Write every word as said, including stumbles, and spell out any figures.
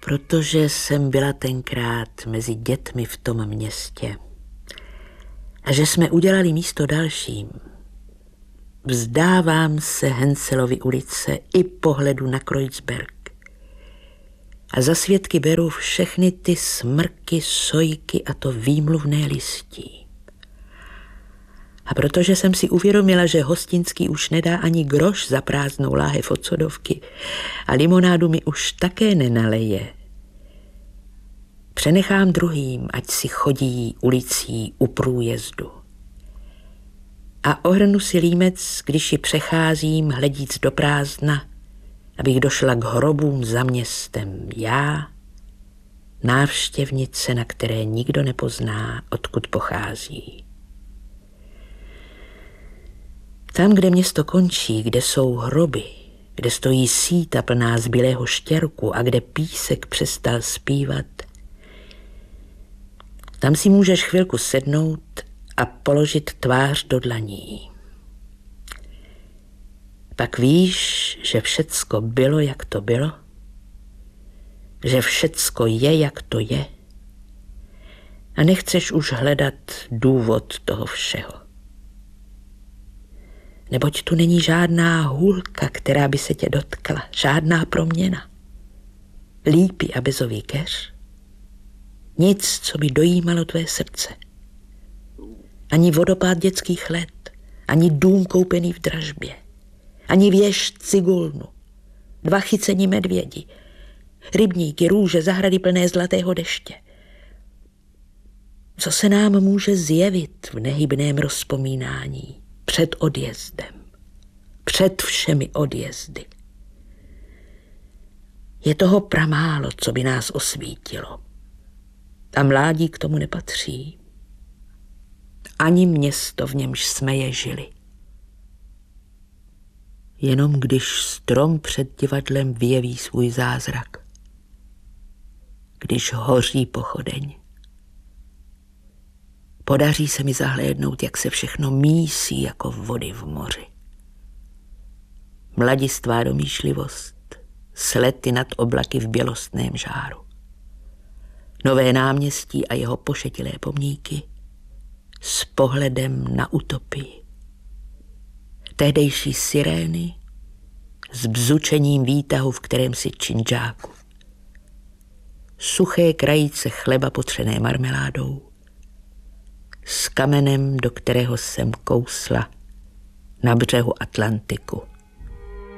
Protože jsem byla tenkrát mezi dětmi v tom městě a že jsme udělali místo dalším, vzdávám se Henselovy ulice i pohledu na Kreuzberg a za svědky beru všechny ty smrky, sojky a to výmluvné listí. A protože jsem si uvědomila, že Hostinský už nedá ani groš za prázdnou láhev od sodovky a limonádu mi už také nenaleje, přenechám druhým, ať si chodí ulicí u průjezdu. A ohrnu si límec, když ji přecházím, hledíc do prázdna, abych došla k hrobům za městem. Já, návštěvnice, na které nikdo nepozná, odkud pochází. Tam, kde město končí, kde jsou hroby, kde stojí síta plná zbylého štěrku a kde písek přestal zpívat, tam si můžeš chvilku sednout a položit tvář do dlaní. Pak víš, že všecko bylo, jak to bylo, že všecko je, jak to je a nechceš už hledat důvod toho všeho. Neboť tu není žádná hůlka, která by se tě dotkla, žádná proměna. Lípy a bezový keř, nic, co by dojímalo tvé srdce. Ani vodopád dětských let, ani dům koupený v dražbě, ani věž cigulnu, dva chycení medvědi, rybníky, růže, zahrady plné zlatého deště. Co se nám může zjevit v nehybném rozpomínání před odjezdem, před všemi odjezdy? Je toho pramálo, co by nás osvítilo. A mládí k tomu nepatří. Ani město, v němž jsme je žili. Jenom když strom před divadlem vyjeví svůj zázrak. Když hoří pochodeň. Podaří se mi zahlédnout, jak se všechno mísí jako vody v moři. Mladistvá domýšlivost, slety nad oblaky v bělostném žáru. Nové náměstí a jeho pošetilé pomníky s pohledem na utopii. Tehdejší sirény s bzučením výtahu, v kterém si činžáku. Suché krajíce chleba potřené marmeládou s kamenem, do kterého jsem kousla na břehu Atlantiku.